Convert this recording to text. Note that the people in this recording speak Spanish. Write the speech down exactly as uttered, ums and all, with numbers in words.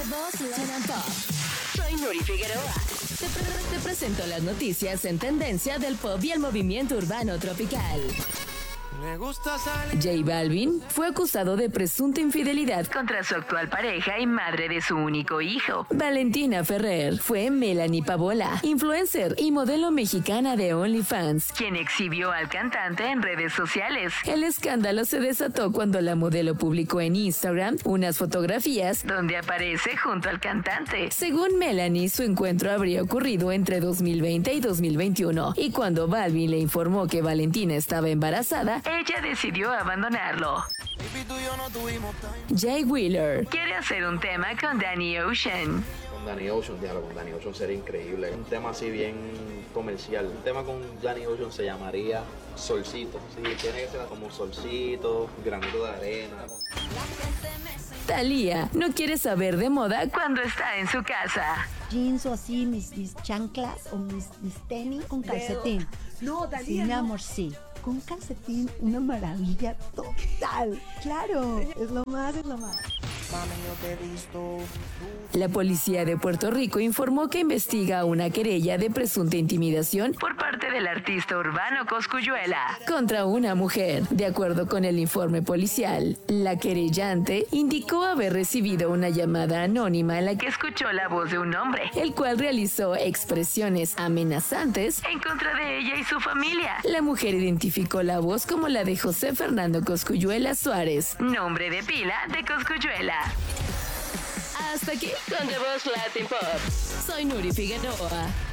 Voz Latin Pop. Soy Nuri Figueroa. Te, pre- te presento las noticias en tendencia del pop y el movimiento urbano tropical. Me gusta salir. J Balvin fue acusado de presunta infidelidad contra su actual pareja y madre de su único hijo. Valentina Ferrer fue Melanie Pavola, influencer y modelo mexicana de OnlyFans, quien exhibió al cantante en redes sociales. El escándalo se desató cuando la modelo publicó en Instagram unas fotografías donde aparece junto al cantante. Según Melanie, su encuentro habría ocurrido entre dos mil veinte y dos mil veintiuno, y cuando Balvin le informó que Valentina estaba embarazada, ella decidió abandonarlo. Jay Wheeler quiere hacer un tema con Danny Ocean. Con Danny Ocean, diálogo con Danny Ocean sería increíble. Un tema así bien comercial. Un tema con Danny Ocean se llamaría Solcito. Sí, tiene que ser como Solcito, granito de arena. Thalía no quiere saber de moda cuando está en su casa. Jeans o así, mis, mis chanclas o mis, mis tenis con calcetín. No, Thalía, sí, mi no. amor, sí. Con calcetín, una maravilla total. Claro, es lo más, es lo más. Mami, yo te he visto. La policía de Puerto Rico informó que investiga una querella de presunta intimidación por parte del artista urbano Cosculluela contra una mujer. De acuerdo con el informe policial, la querellante indicó haber recibido una llamada anónima en la que escuchó la voz de un hombre, el cual realizó expresiones amenazantes en contra de ella y su familia. La mujer identificó la voz como la de José Fernando Cosculluela Suárez, nombre de pila de Cosculluela. Hasta aquí con The Voz Latin Pop. Soy Nuri Figueroa.